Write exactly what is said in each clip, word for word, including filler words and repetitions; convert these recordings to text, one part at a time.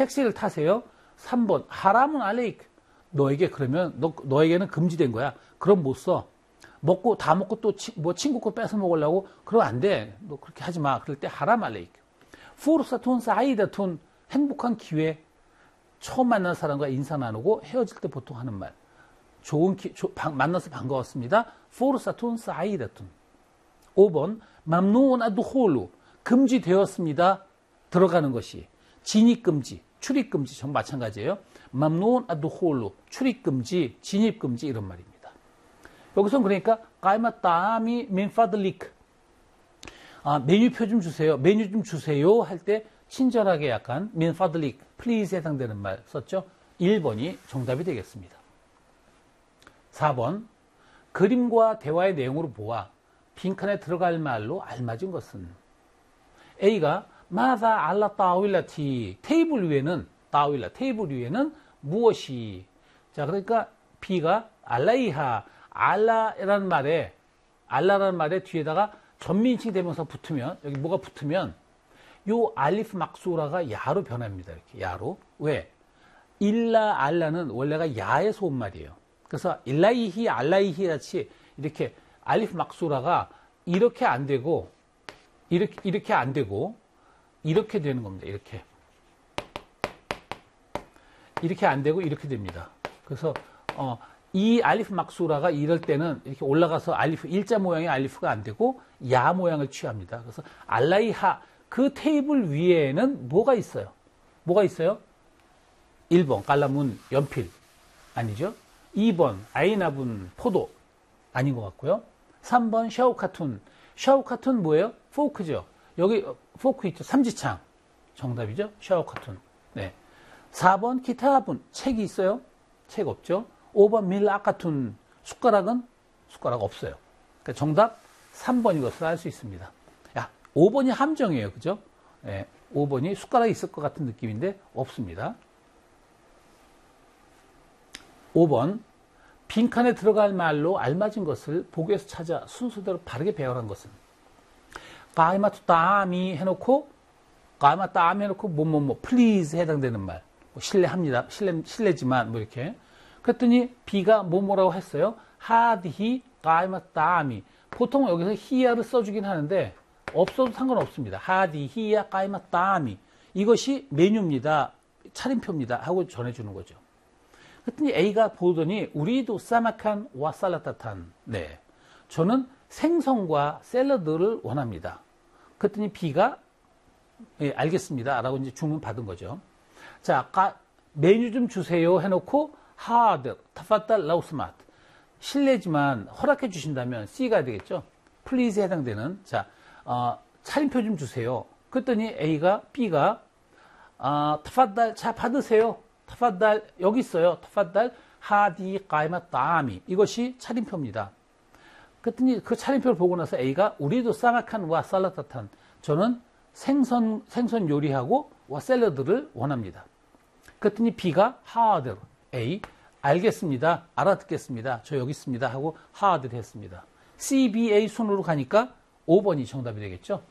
택시를 타세요. 삼 번 하라문 알레이크. 너에게 그러면 너, 너에게는 금지된 거야. 그럼 못 써. 먹고 다 먹고 또 뭐 친구 거 뺏어 먹으려고 그러면 안 돼. 너 그렇게 하지 마. 그럴 때 하람 알레이크. 푸르사톤 사이다톤 행복한 기회. 처음 만난 사람과 인사 나누고 헤어질 때 보통 하는 말. 좋은 기, 조, 방, 만나서 반가웠습니다. 푸르사톤 사이다톤. 오 번 맘누온 아두홀루. 금지되었습니다. 들어가는 것이. 진입금지, 출입금지 전 마찬가지예요. 맘누온 아두홀루. 출입금지, 진입금지 이런 말입니다. 여기서는 그러니까 까이마 따미 민파들리크. 아, 메뉴표 좀 주세요. 메뉴 좀 주세요 할 때 친절하게 약간 민파들리크, 플리즈에 해당되는 말 썼죠. 일 번이 정답이 되겠습니다. 사 번 그림과 대화의 내용으로 보아 빈칸에 들어갈 말로 알맞은 것은 A가 마다 알라 따윌라티 테이블 위에는 따윌라 테이블 위에는 무엇이 자 그러니까 B가 알라이하 알라라는 말에 알라라는 말에 뒤에다가 전민칭 대명사 붙으면 여기 뭐가 붙으면 요 알리프 막수라가 야로 변합니다. 이렇게 야로 왜 일라 알라는 원래가 야에서 온 말이에요. 그래서 일라이히 알라이히 같이 이렇게 알리프 막수라가 이렇게 안 되고 이렇게 이렇게 안 되고 이렇게 되는 겁니다. 이렇게 이렇게 안 되고 이렇게 됩니다. 그래서 어, 이 알리프 막수라가 이럴 때는 이렇게 올라가서 알리프 일자 모양의 알리프가 안 되고 야 모양을 취합니다. 그래서 알라이하 그 테이블 위에는 뭐가 있어요? 뭐가 있어요? 일 번 깔라문 연필 아니죠? 이 번 아이나분 포도 아닌 것 같고요. 삼 번 샤오카툰 샤오카툰 뭐예요? 포크죠. 여기 포크 있죠. 삼지창 정답이죠. 샤오카툰. 네. 사 번 기타분 책이 있어요? 책 없죠. 오 번 밀라카툰 숟가락은 숟가락 없어요. 그러니까 정답 삼 번인 것을 알 수 있습니다. 야, 오 번이 함정이에요. 그죠? 네. 오 번이 숟가락이 있을 것 같은 느낌인데 없습니다. 오 번 빈칸에 들어갈 말로 알맞은 것을 보기에서 찾아 순서대로 바르게 배열한 것은 까이마투 따미 해놓고 까이마 따미 해놓고 뭐뭐뭐 플리즈 해당되는 말 뭐 실례합니다. 실례, 실례지만 뭐 이렇게 그랬더니 B가 뭐뭐라고 했어요. 하디히 까이마 따미 보통 여기서 히야를 써주긴 하는데 없어도 상관없습니다. 하디히야 까이마 따미 이것이 메뉴입니다. 차림표입니다. 하고 전해주는 거죠. 그랬더니 A가 보더니 우리도 사마칸 와 살라타탄. 네, 저는 생선과 샐러드를 원합니다. 그랬더니 B가 예, 알겠습니다. 라고 이제 주문 받은 거죠. 자, 까, 메뉴 좀 주세요 해놓고 하드, 타파탈 라우스마트. 실례지만 허락해 주신다면 C가 되겠죠. 플리즈에 해당되는 자 어, 차림표 좀 주세요. 그랬더니 A가 B가 어, 타파탈 자 받으세요. 타파달 여기 있어요. 타파달 하디 까이마 따미 이것이 차림표입니다. 그랬더니 그 차림표를 보고 나서 A가 우리도 사마칸 와 살라타탄 저는 생선 생선 요리하고 와 샐러드를 원합니다. 그랬더니 B가 하드 A 알겠습니다. 알아듣겠습니다. 저 여기 있습니다. 하고 하드를 했습니다. C, B, A 순으로 가니까 오 번이 정답이 되겠죠.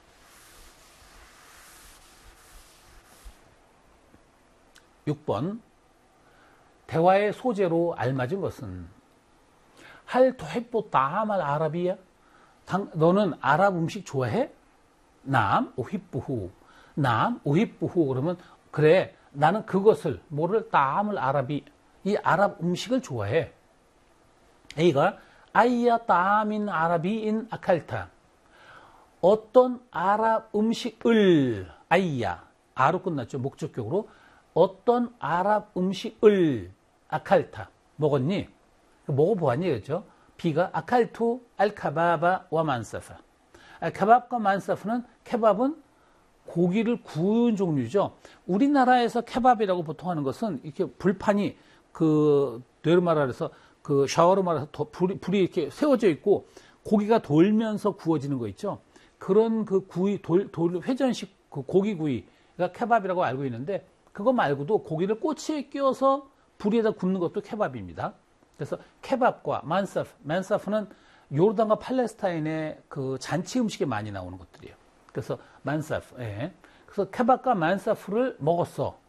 육 번 대화의 소재로 알맞은 것은 할 토헤뽀 따말 아라비야? 너는 아랍 음식 좋아해? 남 오히뿌후 남 오히뿌후 그러면 그래 나는 그것을 뭐를 따함을 아랍이 이 아랍 음식을 좋아해. A가 아이야 따민 아라비인 아칼타 어떤 아랍 음식을 아이야 아로 끝났죠. 목적격으로 어떤 아랍 음식을 아칼타 먹었니? 먹어보았니? 그렇죠? B가 아칼투 알카바바 와 만사파. 케밥과 만사프는 케밥은 고기를 구운 종류죠. 우리나라에서 케밥이라고 보통 하는 것은 이렇게 불판이 그 데르마라에서 그 샤워르마라서 불이, 불이 이렇게 세워져 있고 고기가 돌면서 구워지는 거 있죠. 그런 그 구이 돌, 돌 회전식 그 고기 구이가 케밥이라고 알고 있는데 그거 말고도 고기를 꼬치에 끼워서 불에다 굽는 것도 케밥입니다. 그래서 케밥과 만사프, 만사프는 요르단과 팔레스타인의 그 잔치 음식에 많이 나오는 것들이에요. 그래서 만사프, 예. 그래서 케밥과 만사프를 먹었어.